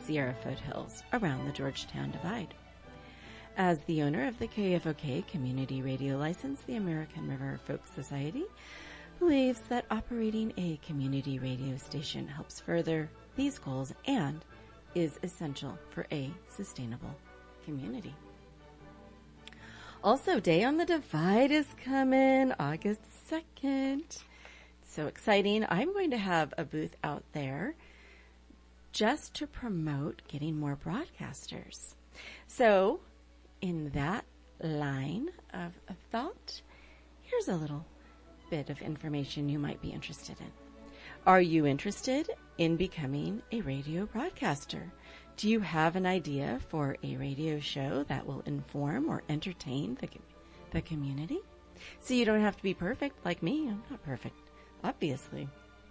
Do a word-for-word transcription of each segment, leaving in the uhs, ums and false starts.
Sierra foothills around the Georgetown Divide. As the owner of the K F O K community radio license, the American River Folk Society believes that operating a community radio station helps further these goals and is essential for a sustainable community. Also, Day on the Divide is coming, August second. So exciting. I'm going to have a booth out there just to promote getting more broadcasters. So, in that line of, of thought, here's a little bit of information you might be interested in. Are you interested in becoming a radio broadcaster? Do you have an idea for a radio show that will inform or entertain the, the community? So you don't have to be perfect like me. I'm not perfect, obviously.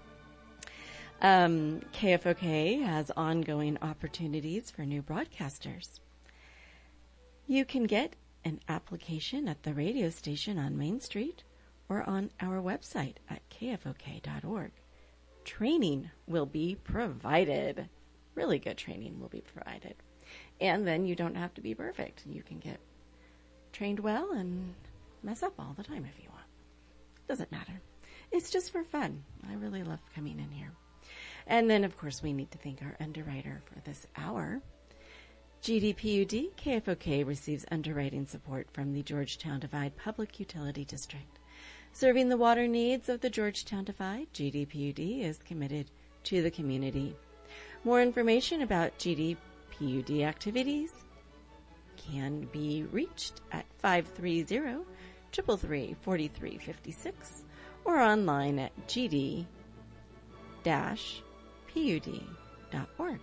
Um, K F O K has ongoing opportunities for new broadcasters. You can get an application at the radio station on Main Street or on our website at K F O K dot org. Training will be provided. Really good training will be provided. And then you don't have to be perfect. You can get trained well and mess up all the time if you want. Doesn't matter. It's just for fun. I really love coming in here. And then, of course, we need to thank our underwriter for this hour. G D P U D, K F O K receives underwriting support from the Georgetown Divide Public Utility District. Serving the water needs of the Georgetown Divide, G D P U D is committed to the community. More information about G D P U D activities can be reached at five three zero, three three three, four three five six or online at g d dash p u d dot org.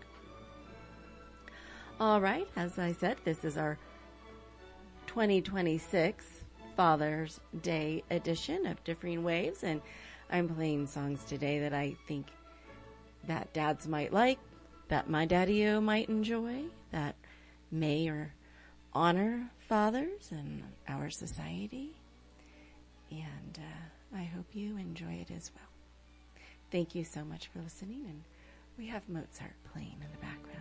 All right, as I said, this is our twenty twenty-six Father's Day edition of Differing Waves, and I'm playing songs today that I think that dads might like, that my daddy-o might enjoy, that may or honor fathers in our society, and uh, I hope you enjoy it as well. Thank you so much for listening, and we have Mozart playing in the background.